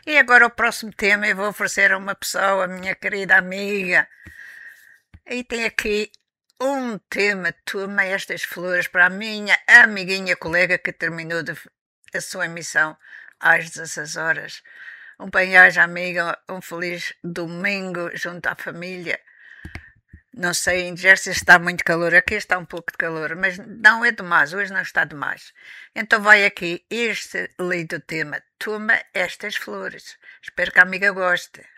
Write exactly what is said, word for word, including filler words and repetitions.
E agora o próximo tema eu vou oferecer a uma pessoa, a minha querida amiga. E tem aqui um tema, toma estas flores para a minha amiguinha colega que terminou de, a sua emissão às dezasseis horas. Um bem-aja, amiga, um feliz domingo junto à família. Não sei, em Jersey está muito calor, aqui está um pouco de calor, mas não é demais, hoje não está demais. Então vai aqui este lindo tema, toma estas flores. Espero que a amiga goste.